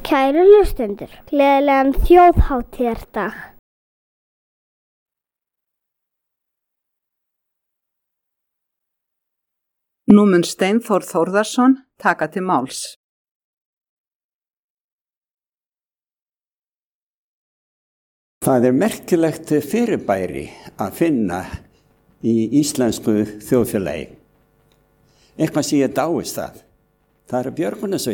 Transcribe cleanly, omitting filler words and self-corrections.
Kæru hlustendur, gleðilegan þjóðhátíðardag. Nú mun Steinþór Þórðarson taka til máls. Það merkilegt fyrirbæri að finna í íslensku þjóðfélagi. Eitthvað sem ég dáist að. Það björgunarsveitir.